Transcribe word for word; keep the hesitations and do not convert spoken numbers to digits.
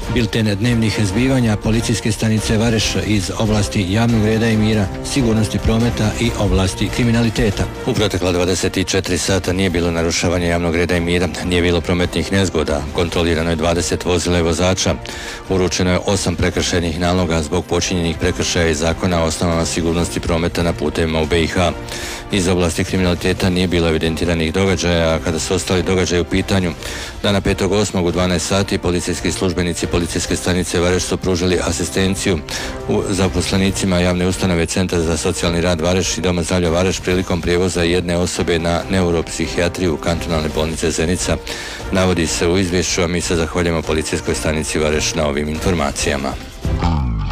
Bilten dnevnih zbivanja policijske stanice Vareš iz oblasti javnog reda i mira, sigurnosti prometa i oblasti kriminaliteta. U protekla dvadeset četiri sata nije bilo narušavanja javnog reda i mira, nije bilo prometnih nezgoda, kontrolirano je dvadeset vozila i vozača, uručeno je osam prekršajnih naloga zbog počinjenih prekršaja i zakona o osnovama sigurnosti prometa na putevima u B i H. Iz oblasti kriminaliteta nije bilo evidentiranih događaja, a kada su ostali događaji u pitanju, dana petog osmog u dvanaest sati policijski službenici policijske stanice Vareš su pružili asistenciju u zaposlenicima javne ustanove Centra za socijalni rad Vareš i Doma zdravlja Vareš prilikom prijevoza jedne osobe na neuropsihijatriju kantonalne bolnice Zenica, navodi se u izvješću, a mi se zahvaljujemo policijskoj stanici Vareš na ovim informacijama.